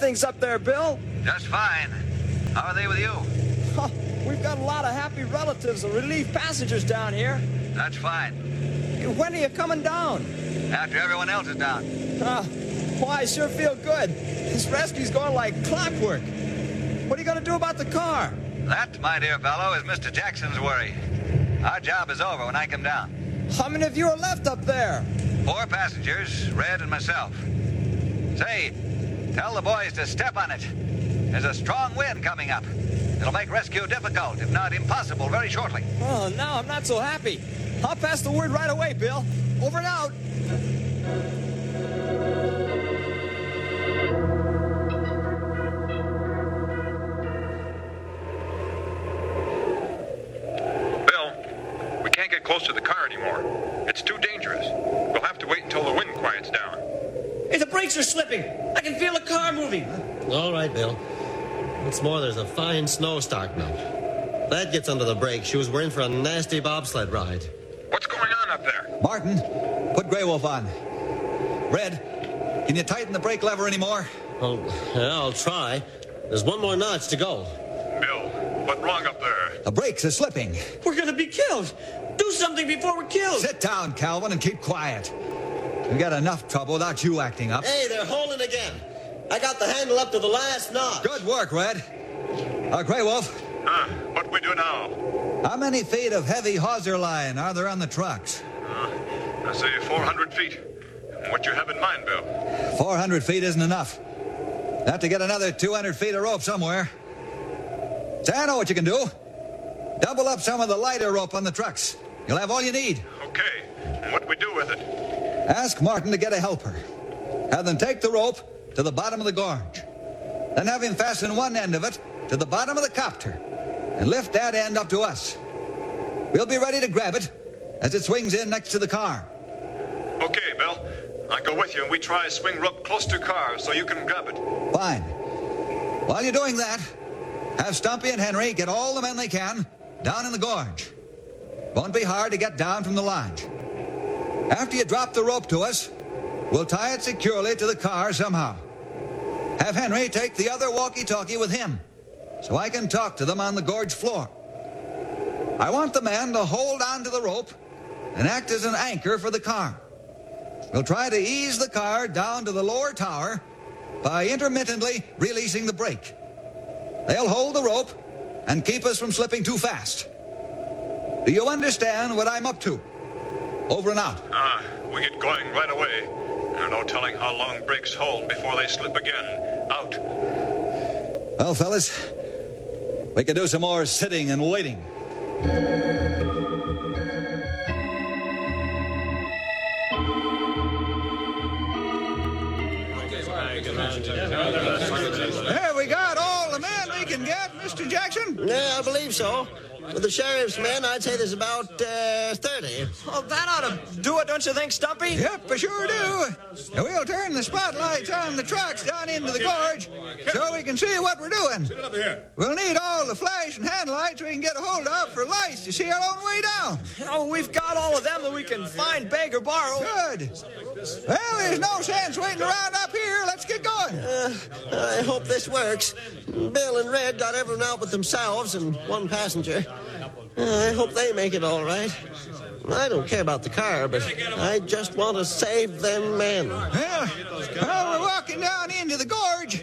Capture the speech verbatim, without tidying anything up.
things up there, Bill? Just fine. How are they with you? Huh, we've got a lot of happy relatives and relief passengers down here. That's fine. When are you coming down? After everyone else is down. Uh, why, I sure feel good. This rescue's going like clockwork. What are you going to do about the car? That, my dear fellow, is Mister Jackson's worry. Our job is over when I come down. How many of you are left up there? Four passengers, Red and myself. Say, tell the boys to step on it. There's a strong wind coming up. It'll make rescue difficult, if not impossible, very shortly. Oh, now I'm not so happy. I'll pass the word right away, Bill. Over and out. Bill, we can't get close to the car anymore. It's too dangerous. We'll have to wait until the wind quiets down. Hey, the brakes are slipping. I can feel the car moving. All right, Bill. What's more, there's a fine snow starting up. If that gets under the brakes, shoes, we're in for a nasty bobsled ride. What's going on up there? Martin, put Grey Wolf on. Red, can you tighten the brake lever anymore? Well, yeah, I'll try. There's one more notch to go. Bill, what's wrong up there? The brakes are slipping. We're going to be killed. Do something before we're killed. Sit down, Calvin, and keep quiet. We've got enough trouble without you acting up. Hey, they're holding again. I got the handle up to the last notch. Good work, Red. Uh, Grey Wolf. Huh? What we do now? How many feet of heavy hawser line are there on the trucks? Uh, I say four hundred feet. What you have in mind, Bill? four hundred feet isn't enough. Have to get another two hundred feet of rope somewhere. So I know what you can do. Double up some of the lighter rope on the trucks. You'll have all you need. Okay. And what we do with it? Ask Martin to get a helper. Have them take the rope to the bottom of the gorge. Then have him fasten one end of it to the bottom of the copter and lift that end up to us. We'll be ready to grab it as it swings in next to the car. Okay, Bill. I go with you and we try swing rope close to car so you can grab it. Fine. While you're doing that, have Stumpy and Henry get all the men they can down in the gorge. Won't be hard to get down from the lodge. After you drop the rope to us, we'll tie it securely to the car somehow. Have Henry take the other walkie-talkie with him so I can talk to them on the gorge floor. I want the men to hold on to the rope and act as an anchor for the car. We'll try to ease the car down to the lower tower by intermittently releasing the brake. They'll hold the rope and keep us from slipping too fast. Do you understand what I'm up to? Over and out. Ah, we get going right away. There's no telling how long brakes hold before they slip again. Out. Well, fellas, we can do some more sitting and waiting. There we got all the men we can get, Mister Jackson. Yeah, I believe so. With the sheriff's men, I'd say there's about uh, thirty. Well, that ought to do it, don't you think, Stumpy? Yep, I sure do. Now, we'll turn the spotlights on the trucks down into the gorge so we can see what we're doing. We'll need all the flash and hand lights we can get a hold of for lights to see our own way down. Oh, we've got all of them that we can find, beg, or borrow. Good. Well, there's no sense waiting around up here. Let's get going. Uh, I hope this works. Bill and Red got everyone out but themselves and one passenger. Uh, I hope they make it all right. I don't care about the car, but I just want to save them men. Well, well, we're walking down into the gorge.